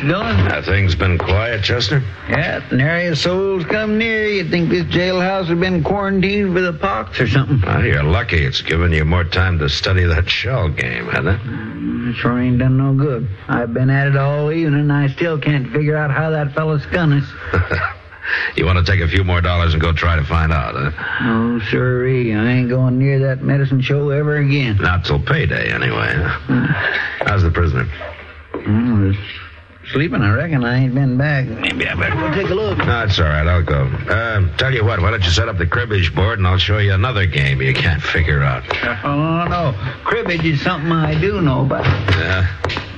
going? Things been quiet, Chester? Yeah, nary a soul's come near. You'd think this jailhouse had been quarantined for the pox or something. Well, you're lucky it's given you more time to study that shell game, hasn't it? Sure ain't done no good. I've been at it all evening, and I still can't figure out how that fella skun us. You want to take a few more dollars and go try to find out, huh? Oh, sirree. I ain't going near that medicine show ever again. Not till payday, anyway. How's the prisoner? Sleeping, I reckon. I ain't been back. Maybe I better go take a look. No, it's all right. I'll go. Tell you what, why don't you set up the cribbage board and I'll show you another game you can't figure out. Oh, no. Cribbage is something I do know about. Yeah.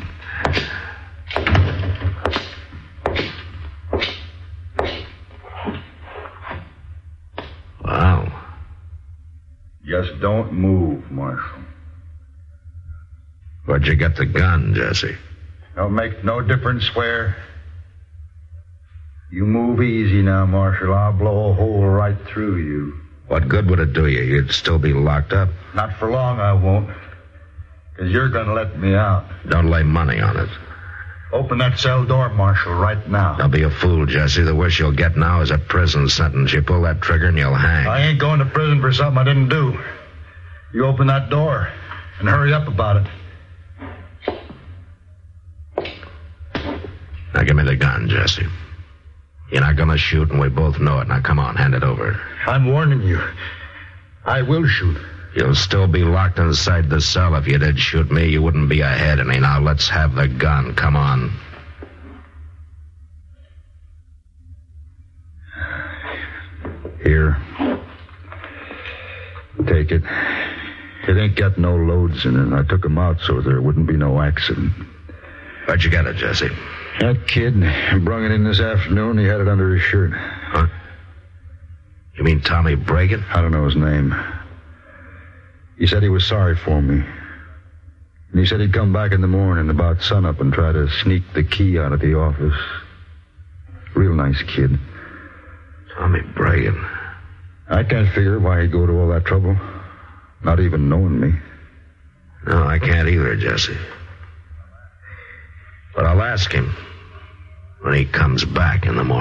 Wow. Just don't move, Marshal. Where'd you get the gun, Jesse? Don't make no difference where. You move easy now, Marshal. I'll blow a hole right through you. What good would it do you? You'd still be locked up. Not for long, I won't. Because you're going to let me out. Don't lay money on it. Open that cell door, Marshal, right now. Don't be a fool, Jesse. The worst you'll get now is a prison sentence. You pull that trigger and you'll hang. I ain't going to prison for something I didn't do. You open that door and hurry up about it. Now give me the gun, Jesse. You're not going to shoot, and we both know it. Now come on, hand it over. I'm warning you. I will shoot. You'll still be locked inside the cell. If you did shoot me, you wouldn't be ahead of me. Now let's have the gun. Come on. Here. Take it. It ain't got no loads in it. I took 'em out so there wouldn't be no accident. Where'd you get it, Jesse? That kid brung it in this afternoon. He had it under his shirt. Huh? You mean Tommy Bragan? I don't know his name. He said he was sorry for me. And he said he'd come back in the morning about sunup and try to sneak the key out of the office. Real nice kid. Tommy Bragan. I can't figure why he'd go to all that trouble. Not even knowing me. No, I can't either, Jesse. But I'll ask him when he comes back in the morning.